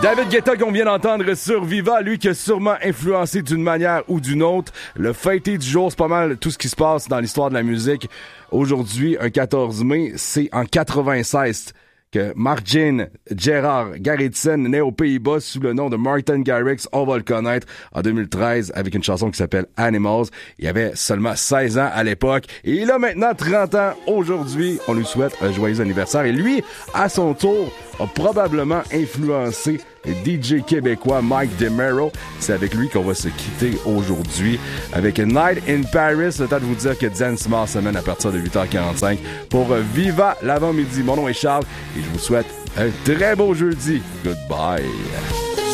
David Guetta qu'on vient d'entendre sur Viva, lui qui a sûrement influencé d'une manière ou d'une autre. Le fêté du jour, c'est pas mal tout ce qui se passe dans l'histoire de la musique. Aujourd'hui, un 14 mai, c'est en 96 que Martin Gerard Garritsen naît aux Pays-Bas sous le nom de Martin Garrix. On va le connaître en 2013 avec une chanson qui s'appelle Animals. Il avait seulement 16 ans à l'époque et il a maintenant 30 ans aujourd'hui. On lui souhaite un joyeux anniversaire. Et lui, à son tour, a probablement influencé le DJ québécois Mike DeMero. C'est avec lui qu'on va se quitter aujourd'hui avec Night in Paris. Le temps de vous dire que Diane Simard semaine à partir de 8h45 pour Viva l'avant-midi. Mon nom est Charles et je vous souhaite un très beau jeudi. Goodbye.